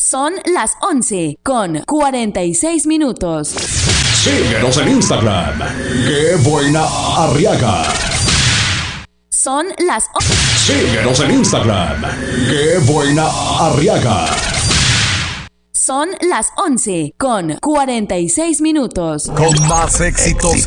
Son las 11:46. Síguenos en Instagram. ¡Qué buena Arriaga! Son las... Síguenos en Instagram. ¡Qué buena Arriaga! Son las 11:46. Con más éxitos